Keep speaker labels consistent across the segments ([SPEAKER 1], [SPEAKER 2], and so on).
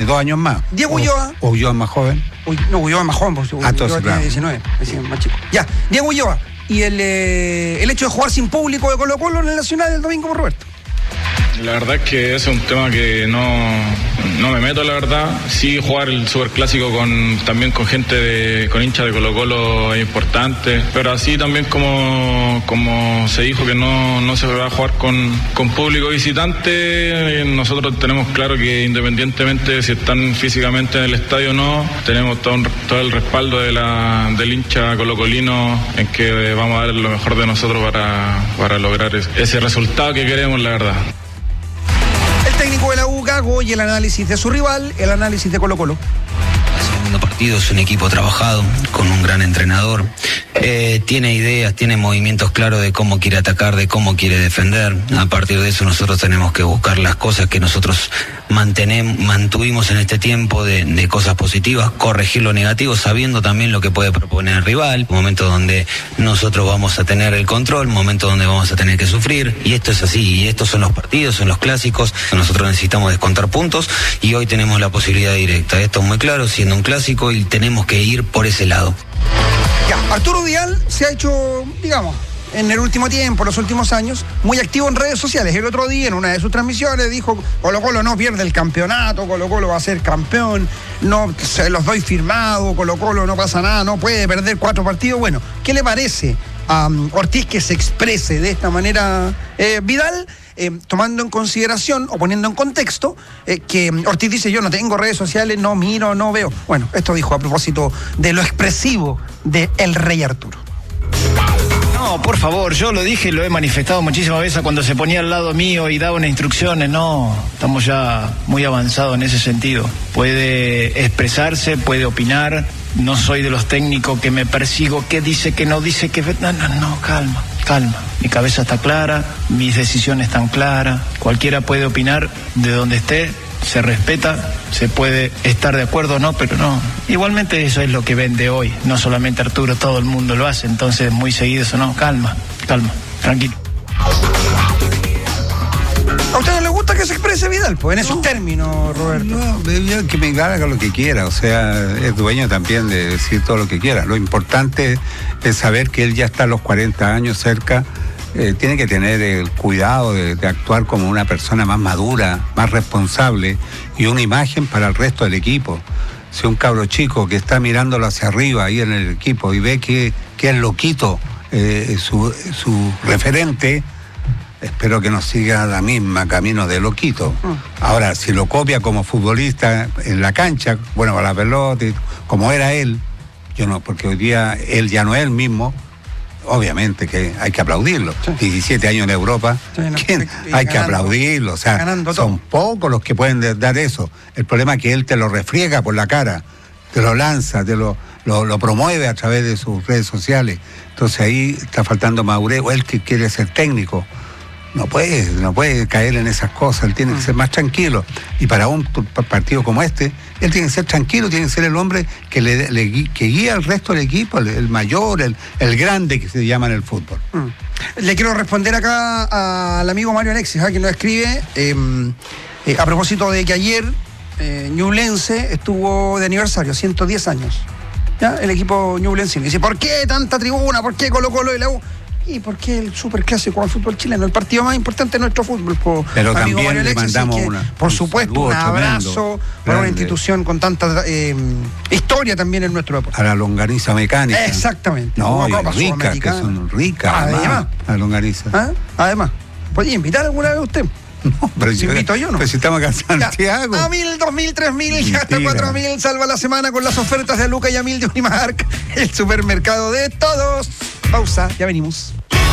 [SPEAKER 1] 2 años más.
[SPEAKER 2] Diego Ulloa.
[SPEAKER 1] ¿O Ulloa es más joven?
[SPEAKER 2] Ulloa es más joven, porque Ulloa tiene 19, es más chico. Ya, Diego Ulloa. Y el hecho de jugar sin público de Colo-Colo en el Nacional el domingo por Roberto.
[SPEAKER 3] La verdad es que es un tema que no me meto, la verdad. Sí, jugar el superclásico también con gente con hinchas de Colo-Colo es importante, pero así también como se dijo que no se va a jugar con público visitante, nosotros tenemos claro que independientemente de si están físicamente en el estadio o no, tenemos todo el respaldo del hincha colocolino en que vamos a dar lo mejor de nosotros para lograr ese resultado que queremos, la verdad.
[SPEAKER 2] Técnico de la U, Gago, y el análisis de su rival, el análisis de Colo-Colo.
[SPEAKER 4] El segundo partido es un equipo trabajado, con un gran entrenador. Tiene ideas, tiene movimientos claros de cómo quiere atacar, de cómo quiere defender. A partir de eso nosotros tenemos que buscar las cosas que nosotros mantuvimos en este tiempo de cosas positivas, corregir lo negativo, sabiendo también lo que puede proponer el rival. Momento donde nosotros vamos a tener el control, momento donde vamos a tener que sufrir. Y esto es así, y estos son los partidos, son los clásicos. Nosotros necesitamos descontar puntos y hoy tenemos la posibilidad directa. Esto es muy claro, siendo un clásico, y tenemos que ir por ese lado.
[SPEAKER 2] Ya, Arturo Vidal se ha hecho, digamos, en el último tiempo, los últimos años, muy activo en redes sociales. El otro día, en una de sus transmisiones, dijo: Colo-Colo no pierde el campeonato, Colo-Colo va a ser campeón, no se los doy firmado, Colo-Colo no pasa nada, no puede perder 4 partidos. Bueno, ¿qué le parece a Ortiz que se exprese de esta manera Vidal? Tomando en consideración o poniendo en contexto que Ortiz dice: yo no tengo redes sociales, no miro, no veo. Bueno, esto dijo a propósito de lo expresivo de el Rey Arturo.
[SPEAKER 5] No, por favor, yo lo dije y lo he manifestado muchísimas veces cuando se ponía al lado mío y daba unas instrucciones. No, estamos ya muy avanzados en ese sentido. Puede expresarse, puede opinar. No soy de los técnicos que me persigo, que dice, que no dice, que... No, calma. Mi cabeza está clara, mis decisiones están claras. Cualquiera puede opinar de donde esté, se respeta, se puede estar de acuerdo o no, pero no. Igualmente eso es lo que vende hoy. No solamente Arturo, todo el mundo lo hace. Entonces, muy seguido eso, no, calma, tranquilo.
[SPEAKER 2] ¿A usted no le gusta que se exprese Vidal? Pues en esos términos, Roberto.
[SPEAKER 1] No, que me haga lo que quiera, o sea, es dueño también de decir todo lo que quiera. Lo importante es saber que él ya está a los 40 años cerca, tiene que tener el cuidado de actuar como una persona más madura, más responsable y una imagen para el resto del equipo. Si un cabro chico que está mirándolo hacia arriba ahí en el equipo y ve que es loquito, su referente, espero que no siga la misma camino de loquito. Ahora, si lo copia como futbolista en la cancha, bueno, para la pelota, como era él, yo no, porque hoy día él ya no es el mismo, obviamente que hay que aplaudirlo. Sí. 17 años en Europa, sí, hay que aplaudirlo, o sea, son pocos los que pueden dar eso. El problema es que él te lo refriega por la cara, te lo lanza, te lo promueve a través de sus redes sociales. Entonces ahí está faltando madurez, o él que quiere ser técnico. No puede caer en esas cosas, él tiene que ser más tranquilo. Y para un partido como este, él tiene que ser tranquilo, tiene que ser el hombre que guía al resto del equipo, el mayor, el grande que se llama en el fútbol.
[SPEAKER 2] Le quiero responder acá al amigo Mario Alexis, que nos escribe a propósito de que ayer Ñublense estuvo de aniversario, 110 años. ¿Ya? El equipo ñublense dice: ¿por qué tanta tribuna? ¿Por qué Colo-Colo y la U? ¿Y por qué el superclásico al fútbol chileno? El partido más importante de nuestro fútbol.
[SPEAKER 1] Pero también le mandamos
[SPEAKER 2] por supuesto, un abrazo para una institución con tanta historia también en nuestro deporte.
[SPEAKER 1] A la longaniza mecánica.
[SPEAKER 2] Exactamente.
[SPEAKER 1] No, ricas, que son ricas.
[SPEAKER 2] Además.
[SPEAKER 1] A la longaniza.
[SPEAKER 2] Además. ¿Podría invitar alguna vez a usted?
[SPEAKER 1] No, pero
[SPEAKER 2] si invito yo, ¿no?
[SPEAKER 1] Pero si estamos acá en Santiago.
[SPEAKER 2] A 1.000, 2.000, 3.000 y hasta 4.000. Salva la semana con las ofertas de Luca y Amil de Unimark, el supermercado de todos. Pausa, ya venimos.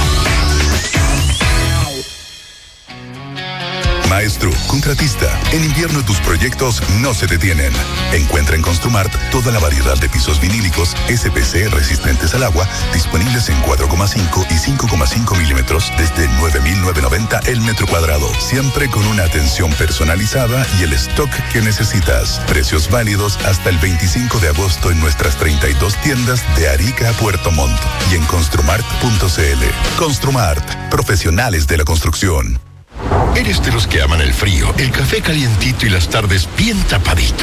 [SPEAKER 6] Maestro, contratista, en invierno tus proyectos no se detienen. Encuentra en Construmart toda la variedad de pisos vinílicos SPC resistentes al agua, disponibles en 4,5 y 5,5 milímetros desde 9.990 el metro cuadrado. Siempre con una atención personalizada y el stock que necesitas. Precios válidos hasta el 25 de agosto en nuestras 32 tiendas de Arica a Puerto Montt y en construmart.cl. Construmart, profesionales de la construcción.
[SPEAKER 7] ¿Eres de los que aman el frío, el café calientito y las tardes bien tapaditos?